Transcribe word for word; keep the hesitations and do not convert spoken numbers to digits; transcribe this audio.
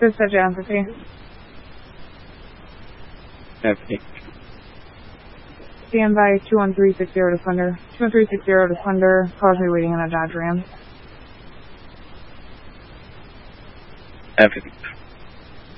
This is empathy. Empathy. Stand by two one three six zero to Thunder. two one three six zero to Thunder. Cause me waiting in a Dodge Ram. Empathy.